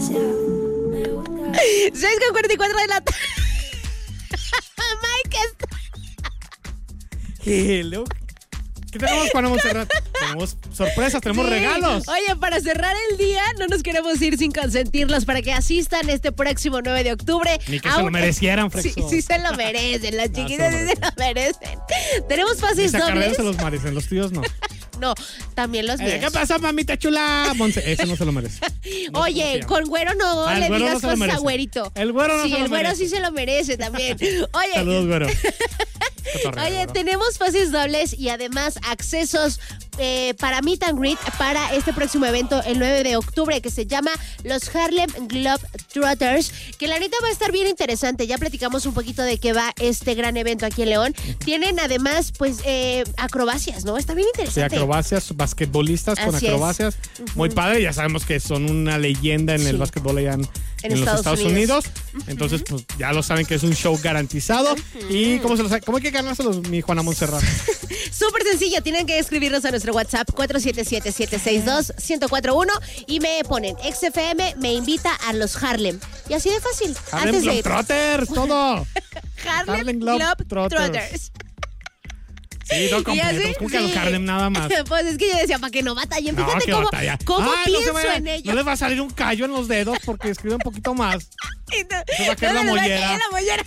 6:44 de la tarde. Mike Hello. ¿Qué tenemos, Juana Montserrat? Tenemos sorpresas, tenemos regalos. Oye, para cerrar el día, no nos queremos ir sin consentirlos para que asistan este próximo 9 de octubre. Ni que se lo merecieran, Frexo. Sí se lo merecen, los chiquitos sí se lo merecen. Tenemos fases dobles. Se los merecen, los tíos no. No, también los míos. ¿Qué pasa, mamita chula? Ese no se lo merece. No. Oye, con güero no le güero digas no cosas a güerito. El güero no se lo merece. Sí, el güero sí se lo merece también. Oye. Saludos, güero. Oye, tenemos pases dobles y además accesos para Meet and Greet para este próximo evento el 9 de octubre que se llama los Harlem Globetrotters, que la neta va a estar bien interesante. Ya platicamos un poquito de qué va este gran evento aquí en León. Tienen además pues acrobacias, ¿no? Está bien interesante. Sí, acrobacias, basquetbolistas con acrobacias. Muy padre, ya sabemos que son una leyenda en el básquetbol allá en los Estados Unidos. Entonces, pues ya lo saben que es un show garantizado. ¿Y cómo hay que ganárselos, mi Juana Montserrat? Súper sencillo, tienen que escribirnos a nuestro WhatsApp 477-762-1041 y me ponen XFM me invita a los Harlem. Y así de fácil. Harlem Globetrotters, todo. Harlem Globetrotters. Sí, todo completo. ¿Cómo que los Harlem nada más? Pues es que yo decía, para que no batallen. Fíjate cómo pienso en ello. No les va a salir un callo en los dedos porque escribe un poquito más. Se va a caer la mollera.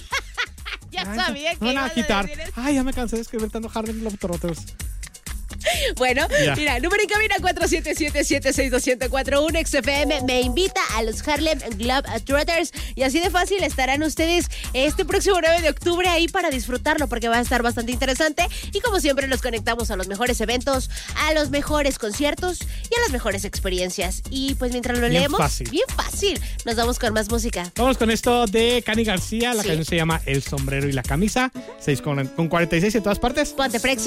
Ya sabía que van a quitar. Ay, ya me cansé de escribir tanto Harlem Globetrotters. Bueno, mira, número en cabina 477-762-1041. XFM me invita a los Harlem Globetrotters y así de fácil estarán ustedes este próximo 9 de octubre ahí para disfrutarlo porque va a estar bastante interesante y como siempre los conectamos a los mejores eventos, a los mejores conciertos y a las mejores experiencias. Y pues mientras lo leemos, bien fácil, nos vamos con más música. Vamos con esto de Cani García, la canción se llama El sombrero y la camisa, 6:46 en todas partes. Ponte Frexo.